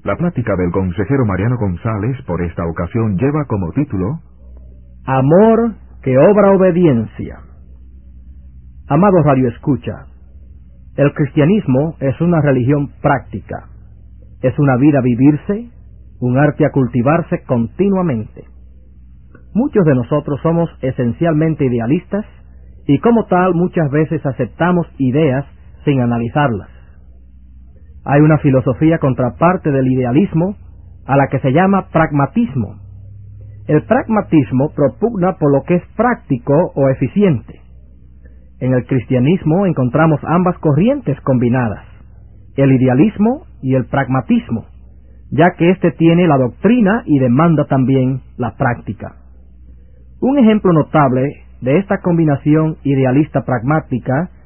La plática del consejero Mariano González por esta ocasión lleva como título Amor que obra obediencia. Amado Radio Escucha, el cristianismo es una religión práctica, es una vida a vivirse, un arte a cultivarse continuamente. Muchos de nosotros somos esencialmente idealistas y como tal muchas veces aceptamos ideas sin analizarlas. Hay una filosofía contraparte del idealismo a la que se llama pragmatismo. El pragmatismo propugna por lo que es práctico o eficiente. En el cristianismo encontramos ambas corrientes combinadas, el idealismo y el pragmatismo, ya que éste tiene la doctrina y demanda también la práctica. Un ejemplo notable de esta combinación idealista-pragmática